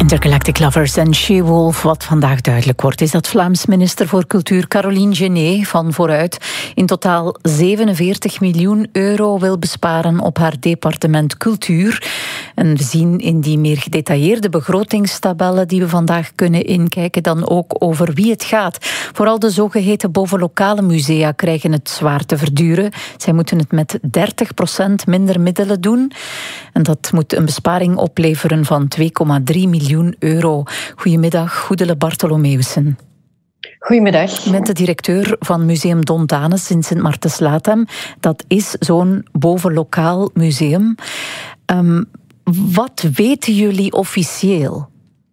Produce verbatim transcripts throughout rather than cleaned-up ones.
Intergalactic Lovers en She-Wolf. Wat vandaag duidelijk wordt, is dat Vlaams minister voor Cultuur Caroline Genet van Vooruit in totaal zevenenveertig miljoen euro wil besparen op haar departement Cultuur. En we zien in die meer gedetailleerde begrotingstabellen die we vandaag kunnen inkijken dan ook over wie het gaat. Vooral de zogeheten bovenlokale musea krijgen het zwaar te verduren. Zij moeten het met dertig procent minder middelen doen. En dat moet een besparing opleveren van twee komma drie miljoen euro. Goedemiddag, Goedele Bartolomeusen. Goedemiddag. Je bent de directeur van Museum Don Danes in Sint-Martens-Latem. Dat is zo'n bovenlokaal museum. Um, wat weten jullie officieel?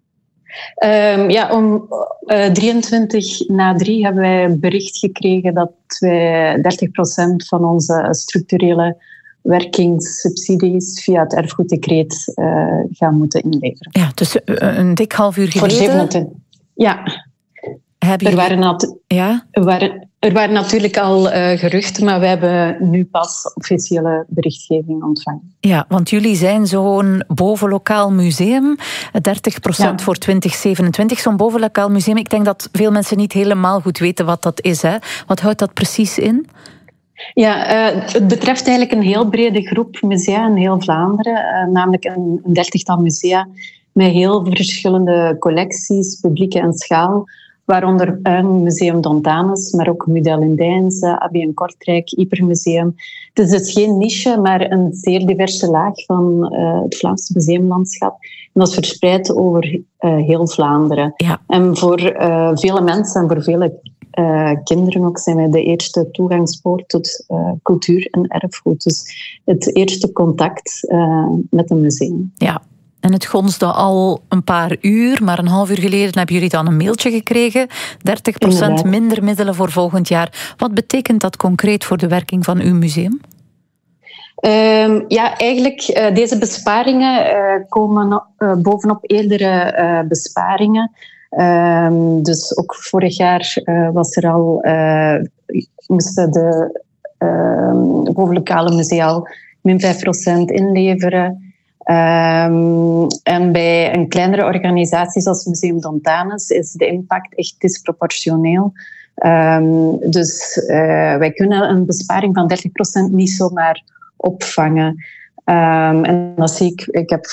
Um, ja, om uh, drieëntwintig na drie hebben wij een bericht gekregen dat wij dertig procent van onze structurele werkingssubsidies via het erfgoeddecreet uh, gaan moeten inleveren. Ja, dus een dik half uur geleden... Voor zevenentwintig. Ja. Hebben er, jullie... waren nat... ja? er, waren, er waren natuurlijk al uh, geruchten, maar we hebben nu pas officiële berichtgeving ontvangen. Ja, want jullie zijn zo'n bovenlokaal museum. dertig procent ja. voor twintig zevenentwintig. Zo'n bovenlokaal museum. Ik denk dat veel mensen niet helemaal goed weten wat dat is. Hè? Wat houdt dat precies in? Ja, uh, het betreft eigenlijk een heel brede groep musea in heel Vlaanderen. Uh, namelijk een, een dertigtal musea met heel verschillende collecties, publieke en schaal. Waaronder een Museum Don Danes, maar ook Mudel in Deinze, Abbey in Kortrijk, Ypermuseum. Het is dus geen niche, maar een zeer diverse laag van uh, het Vlaamse museumlandschap. En dat is verspreid over uh, heel Vlaanderen. Ja. En voor uh, vele mensen en voor vele uh, kinderen ook zijn wij de eerste toegangspoort tot uh, cultuur en erfgoed. Dus het eerste contact uh, met een museum. Ja. En het gonsde al een paar uur, maar een half uur geleden hebben jullie dan een mailtje gekregen. dertig procent minder middelen voor volgend jaar. Wat betekent dat concreet voor de werking van uw museum? Um, ja, eigenlijk uh, deze besparingen uh, komen uh, bovenop eerdere uh, besparingen. Um, dus ook vorig jaar uh, was er al, uh, moesten de uh, bovenlokale musea al min vijf procent inleveren. Um, en bij een kleinere organisatie zoals Museum Don Danes is de impact echt disproportioneel. Um, dus uh, wij kunnen een besparing van dertig procent niet zomaar opvangen. Um, en dat zie ik, ik heb